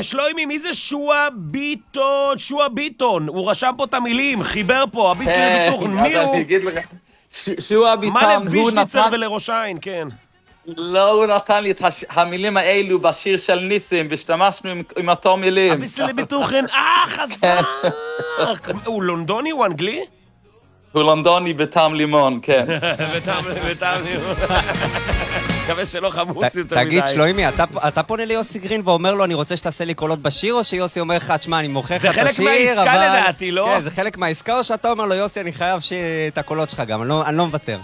שלוימי, מי זה שועה ביטון? שועה ביטון, הוא רשם פה את המילים, חיבר פה, הביסי לביטוחן, מי הוא? שועה ביטון, מה לווישניצר ולראש העין, כן. לא, הוא נתן לי את המילים האלו בשיר של ניסים, והשתמשנו עם אותו מילים. הביסי לביטוחן, חזק! הוא לונדוני, הוא אנגלי? הוא לונדוני בטעם לימון, כן. בטעם לימון. מקווה שלא חמוץ יותר מדי. תגיד, שלוימי, אתה פונה ליוסי גרין ואומר לו, אני רוצה שתעשה לי קולות בשיר, או שיוסי אומר לך, תשמע, אני מוכר לך את השיר, זה חלק מהעסקה לדעתי, לא? כן, זה חלק מהעסקה, או שאתה אומר לו, יוסי, אני חייב את הקולות שלך גם, אני לא מוותר.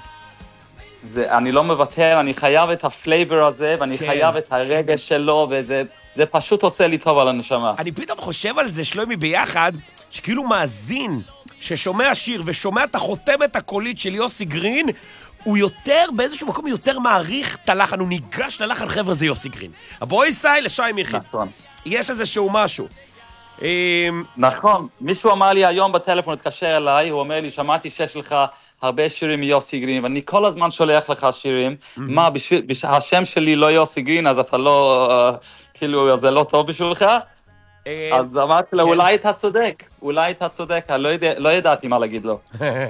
אני לא מוותר, אני חייב את הפלייבר הזה, ואני חייב את הרגש שלו, וזה פשוט עושה לי טוב על הנשמה. אני פתאום חושב על זה, שלוימי, ביחד, שכאילו מאזין, ששומע שיר ושומע את החותמת הקולית של יוסי גרין, הוא יותר, באיזשהו מקום יותר מעריך את הלחן, הוא ניגש ללחן, חבר'ה, זה יוסי גרין. הבואי סי לשי מיכי. נכון. יש איזשהו משהו. נכון, מישהו אמר לי היום בטלפון, התקשר אליי, הוא אומר לי, שמעתי שיש לך הרבה שירים מיוסי גרין, ואני כל הזמן שולח לך שירים, מה, השם שלי לא יוסי גרין, אז אתה לא, כאילו, זה לא טוב בשבילך? אז אמרתי לו, אולי אתה צודק, לא ידעתי מה להגיד לו.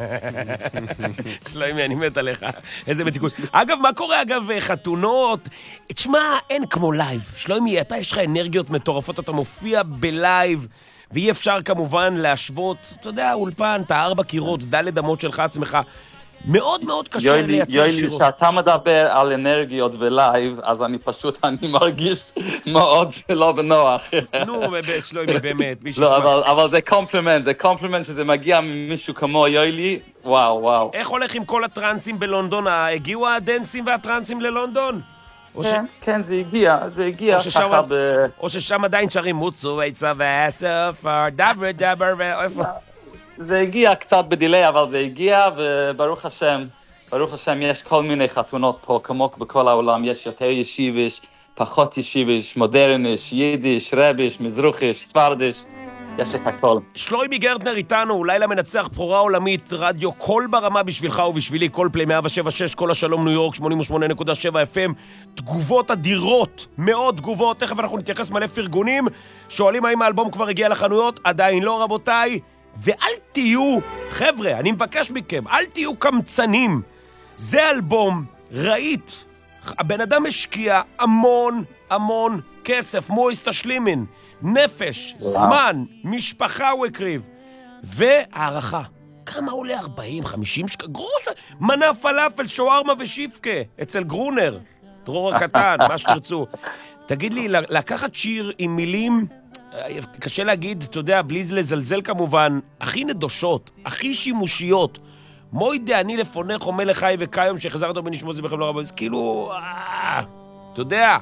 שלוימי, אני מת עליך, איזה מתיקות. אגב, מה קורה, חתונות? תשמע, אין כמו לייב. שלוימי, אתה יש לך אנרגיות מטורפות, אתה מופיע בלייב, ואי אפשר כמובן להשוות, אתה יודע, אולפן, אתה 4 קירות, ד' אמות שלך עצמך, מאוד מאוד קשה לייצר שירות. יואלי, שאתה מדבר על אנרגיות ולייב, אז אני מרגיש מאוד לא בנוח. נו, שלוימי, באמת. לא, אבל זה קומפלימנט שזה מגיע ממישהו כמו יואלי, וואו. איך הולך עם כל הטרנסים בלונדון? הגיעו הדנסים והטרנסים ללונדון? כן, זה הגיע ככה או ששם עדיין שרים מוצו, עצה והספר, דבר ואיפה? זה הגיע קצת בדילי, אבל זה הגיע, וברוך השם יש כל מיני חתונות פה, כמו בכל העולם, יש יותר ישיביש, פחות ישיביש, מודרניש, יידיש, רביש, מזרחיש, ספרדיש, יש את הכל. שלוימי גרטנר איתנו, אולי למנצח בחורה עולמית, רדיו כל ברמה בשבילך ובשבילי, כל פלי 107.6, כל השלום ניו יורק, 88.7 FM, תגובות אדירות, מאוד תגובות, תכף אנחנו נתייחס מלא פרגונים, שואלים האם האלבום כבר הגיע לחנויות, עדיין לא רבותיי, ואל תהיו, חבר'ה, אני מבקש מכם, אל תהיו קמצנים, זה אלבום, ראית, הבן אדם השקיע המון כסף, מויס תשלימין, נפש, זמן, משפחה הוא הקריב, והערכה, כמה עולה 40-50 שקל, גרוש, מנה פלאפל, שווארמה ושיפקה, אצל גרונר, דרור הקטן, מה שתרצו. תגיד לי, לקחת שיר עם מילים, קשה להגיד, אתה יודע, בלי לזלזל כמובן, הכי נדושות, הכי שימושיות, מוידה אני לפונך ומלך חי וקיים שחזרת בנשמו זה בחבלה רבה, אז כאילו, אתה יודע,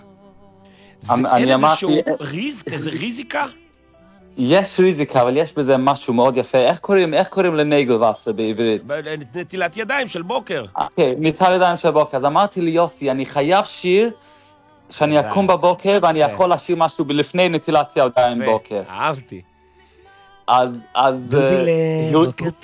אין איזשהו ריזק, איזה ריזיקה? יש ריזיקה, אבל יש בזה משהו מאוד יפה. איך קוראים לנגלווסר בעברית? נטילת ידיים של בוקר. אוקיי, נטילת ידיים של בוקר. אז אמרתי לי, יוסי, אני חייב שיר שאני אקום בבוקר ואני יכול לשיר משהו לפני נטילת ידיים בוקר. אהבתי. אז... דודי לבוקר